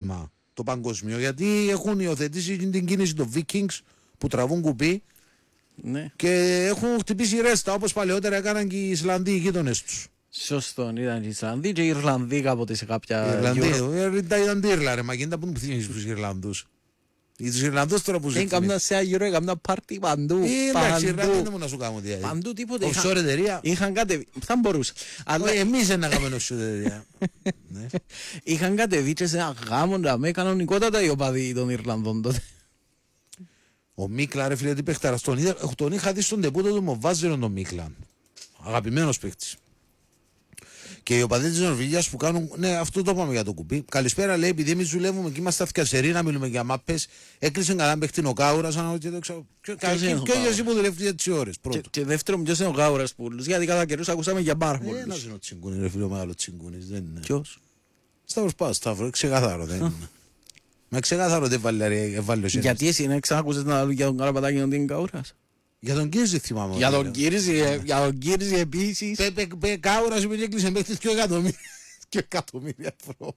πρόβλημα το παγκοσμίο, γιατί έχουν υιοθετήσει την κίνηση των Vikings που τραβούν κουπί, Ναι. και έχουν χτυπήσει ρέστα όπως παλαιότερα έκαναν και οι Ισλανδοί, οι γείτονες τους. Σωστό, ήταν οι Ισλανδοί και οι Ιρλανδοί κάποτε σε κάποια. Οι Ιρλανδοί, ήταν τύρλα ρε, μα γίνεται που θυμίζεις τους Ιρλανδούς. Τους Ιρλανδούς τώρα που δεν καμιά σε Άγιο, έκανα πάρτι παντού. Εντάξει, οι Ιρλανδοί δεν μου να σου κάνουν τι. Παντού τίποτε. Offshore εταιρεία. Είχαν κατεβεί. Θα μπορούσε. Αλλά εμείς δεν έκαμε offshore εταιρεία. είχαν κατεβεί και σε ένα γάμο με κανονικότατα οι οπαδοί των Ιρλανδών τότε. Ο Μίκλα, ρε φίλε, τι παίχταρας. Τον είχα δει στον τεπούτο του Μοβάζερο τον Μίκλα. Αγαπημένος παίχτης. Και οι οπαδοί της Νορβηγίας που κάνουν. Ναι, αυτό το είπαμε για το κουπί. Καλησπέρα, λέει, επειδή εμείς δουλεύουμε και είμαστε αυκιασεροί να μιλούμε για μάπες. Έκλεισε καλά παίχτη ο Κάουρας. Και όχι εσύ που δουλεύει για τις ώρες. Και δεύτερον, ποιος είναι ο Κάουρας Πούλους. Γιατί κατά καιρούς ακούσαμε για πάρα πολλούς. Ένας είναι ο Τσιγκούνης, ρε φίλε, ο μεγάλο Τσιγκούνης. Ποιος? Σταύρος Πας, Σταύρο, ξεκαθάρο δεν είναι. Μα ξεκάθαρο δεν βάλει ο Σένες. Γιατί εσύ να ξανακούσες να λέω για τον Καραπατάκη την Κάουρας? Για τον Κύρζη θυμάμαι. Για τον Κύρζη επίσης. Κάουρας που έκλεισε μέχρι 2 εκατομμύρια ευρώ.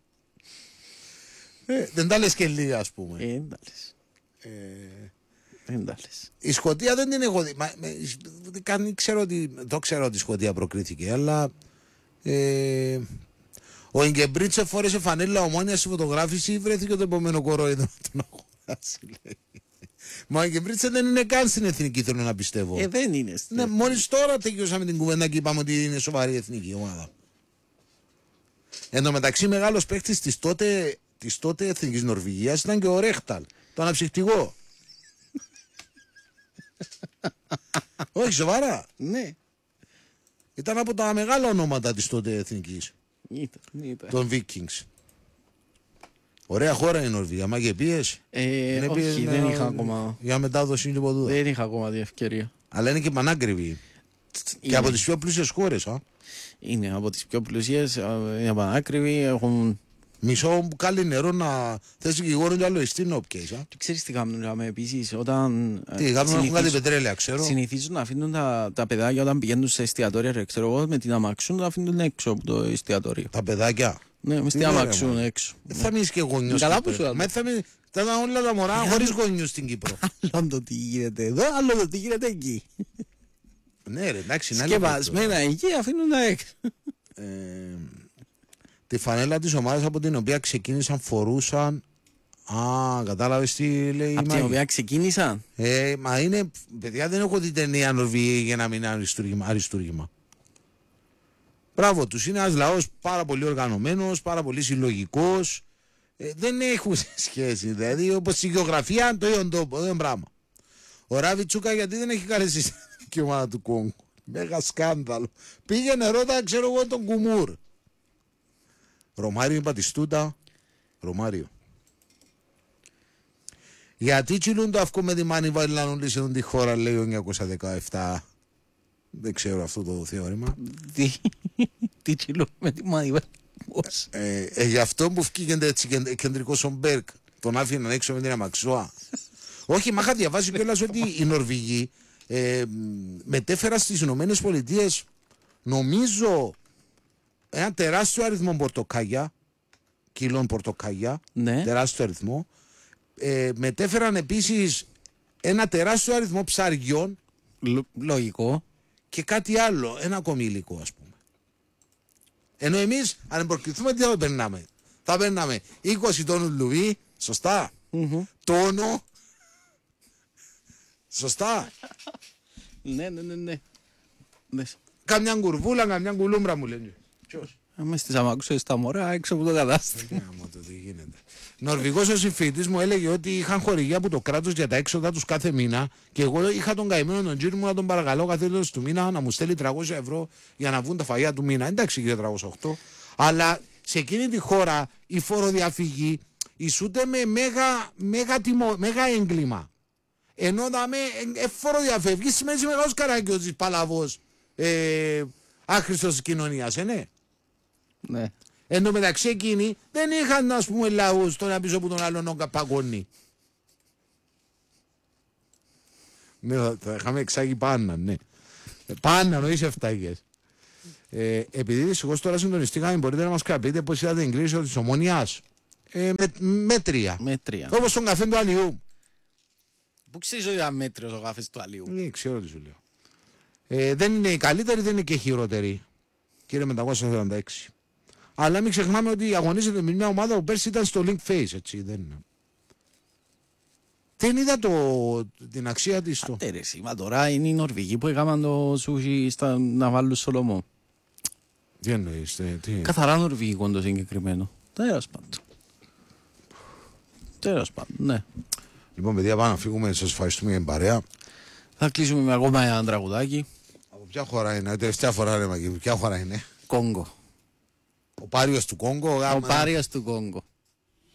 Δεν τα λες και λίγα, ας πούμε. Δεν τα λες. Η Σκωτία δεν την έχω δει. Το ξέρω ότι η Σκωτία προκρίθηκε, αλλά ο Ιγκεμπρίτσε φόρεσε φανέλα Ομόνια στη φωτογράφηση, βρέθηκε το επόμενο κορόιδο να τον αγοράσει, λέει. Μα ο Ιγκεμπρίτσε δεν είναι καν στην εθνική, θέλω να πιστεύω. Δεν είναι. Ναι, μόλις τώρα τελειώσαμε την κουβέντα και είπαμε ότι είναι σοβαρή εθνική ομάδα. Εν τω μεταξύ, μεγάλος παίκτης της τότε εθνικής Νορβηγίας ήταν και ο Ρέχταλ, το αναψυχτικό. Όχι, σοβαρά. Ναι. Ήταν από τα μεγάλα ονόματα της τότε εθνικής. Ήταν. Των Vikings. Ωραία χώρα η Νορβηγία, μα και πίεση. Όχι, δεν είχα ακόμα. Για μετάδοση είναι ποδού. Δεν είχα ακόμα την ευκαιρία. Αλλά είναι και πανάκριβη. Και από τις πιο πλούσιες χώρες. Είναι από τις πιο πλούσιες, είναι πανάκριβη, έχουν. Μισό μπουκάλι νερό να θέσει και γόρον και άλλο εστίν όποιες. Και ξέρεις τι κάνουν επίσης, όταν. Τι κάνουν, έχουν κάτι πετρέλαια, ξέρω. Συνηθίζουν να αφήνουν τα παιδάκια όταν πηγαίνουν σε εστιατόρια, ξέρω εγώ, με την αμαξούν να αφήνουν έξω από το εστιατόριο. Τα παιδάκια. Ναι, με την αμαξούν έξω. Δεν θα μείνεις και γονιός. Καλά που σου θα ήταν όλα τα μωρά χωρίς γονιούς στην Κύπρο. Άλλο το τι γίνεται εδώ, άλλο το τι γίνεται εκεί. Ναι ρε, εντάξει. Σκεπασμένα εκεί αφήνουν τα έξω. Τη φανέλα της ομάδας από την οποία ξεκίνησαν φορούσαν. Κατάλαβες τι λέει. Από την οποία ξεκίνησαν. Μα είναι, παιδιά, δεν έχω δει ταινία Νορβηγία για να μην είναι αριστούργημα. Μπράβο τους, είναι ένας λαός πάρα πολύ οργανωμένος, πάρα πολύ συλλογικός. Δεν έχουν σχέση, δηλαδή όπως η γεωγραφία το ίδιο τόπο, δεν πράγμα. Ο Ράβι Τσούκα γιατί δεν έχει καλέσει και ομάδα του Κόγκου. Μέγα σκάνδαλο. Πήγαινε ρώτα, ξέρω εγώ, τον Κουμούρ. Ρωμάριο Πατιστούτα. Ρωμάριο. Γιατί τσιλούν το αυκό με τη μάνη βαλάνουν λύσουν τη χώρα, λέει ο 1917. Δεν ξέρω αυτό το θεώρημα. Τι τσιλούν με τη μάνη βαλάνουν. Γι' αυτό που βγήκε έτσι κεντρικός ο Μπέρκ. Τον άφηναν έξω με την αμαξουά. Όχι, μα είχα διαβάσει κιόλας ότι οι Νορβηγοί μετέφεραν στις Ηνωμένες Πολιτείες, νομίζω, ένα τεράστιο αριθμό πορτοκάλια, κιλών πορτοκάλια, ναι. Τεράστιο αριθμό. Μετέφεραν επίσης ένα τεράστιο αριθμό ψαριών. Λογικό. Και κάτι άλλο, ένα ακόμη υλικό, ας πούμε. Ενώ εμείς, αν προκριθούμε, τι θα περνάμε. Θα περνάμε 20 τόνους λουβί, σωστά. Τόνο. Σωστά. Ναι. Καμιά κουρβούλα, καμιά κουλούμπρα μου λένε. Ποιος? Μες στις αμαξούες στα μωρά έξω από το κατάστημα. Νορβηγός ο συμφοιτής μου έλεγε ότι είχαν χορηγία από το κράτος για τα έξοδα τους κάθε μήνα και εγώ είχα τον καημένο τον κύριο μου να τον παρακαλώ κάθε τέλος του μήνα να μου στέλνει 300 ευρώ για να βγουν τα φαγιά του μήνα. Εντάξει κύριε 308, αλλά σε εκείνη τη χώρα η φοροδιαφυγή ισούται με μέγα έγκλημα. Ενώ δάμε φοροδιαφεύγει σημαίνει μεγάλος καράγκιος της παλαβός άχρηστος της κοινωνίας, ναι. Εν τω μεταξύ εκείνοι δεν είχαν, ας πούμε, λαούς τον ένα πίσω από τον άλλον παγώνει. Ναι, θα είχαμε εξάγει πάννα, ναι. Πάννα, όχι σε φτάγες. Επειδή δυστυχώς τώρα συντονιστήκαμε, μπορείτε να μας πείτε πώς είδατε την κρίση της Ομόνοιας. μέτρια. Μέτρια. Όπως τον καφέ του Αλιού. Πού ξέρεις ότι ήταν μέτριος ο καφές του Αλίου? Ξέρω τι σου λέω. Δεν είναι η καλύτερη, δεν είναι και η χειρότερη. Κύριε 546. Αλλά μην ξεχνάμε ότι αγωνίζεται με μια ομάδα που πέρσι ήταν στο Link Face, έτσι. Δεν είδα την αξία της. Μα τώρα είναι οι Νορβηγοί που έκαναν το σούσι στα Ναβάλου Σολομό. Τι εννοείς, Καθαρά νορβηγικό το συγκεκριμένο. Τέλος πάντων, ναι. Λοιπόν, παιδιά, πάμε να φύγουμε. Σας ευχαριστούμε για την παρέα. Θα κλείσουμε με ακόμα ένα τραγουδάκι. Από ποια χώρα είναι, τελευταία φορά λέμε, ποια χώρα είναι? Κόγκο. Ο Πάριος του Κόγκο. Ο Πάριος του Κόγκο.